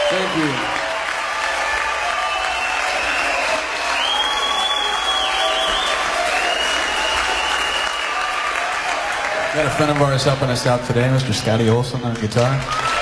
Thank you. Got a friend of ours helping us out today, Mr. Scotty Olson on guitar.